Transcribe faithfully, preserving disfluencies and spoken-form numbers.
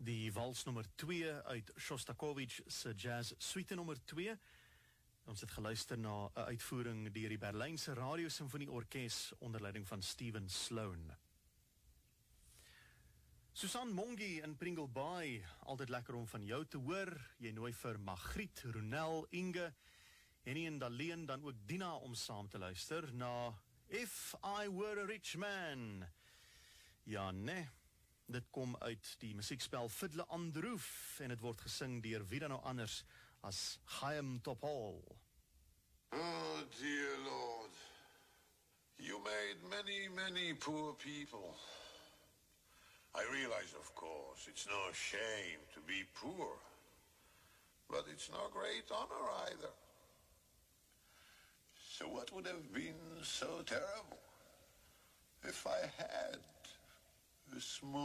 Die wals nommer twee uit Shostakovich se jazz suite nommer twee. Ons het geluister na 'n uitvoering deur die Berlynse Radio Simfonie Orkees onder leiding van Steven Sloan. Susan Mongie in Pringle Bay, altyd lekker om van jou te hoor. Jy nooi vir Magriet, Ronel, Inge, Henny en Daleen, dan ook Dina om saam te luister na If I Were a Rich Man. Ja, nee. Dit kom uit die musiekspel Fiddler on the Roof en het word gesing deur wie dan nou anders as Chaim Topol. Oh, dear Lord, you made many, many poor people. I realize, of course, it's no shame to be poor, but it's no great honor either. So what would have been so terrible if I had a small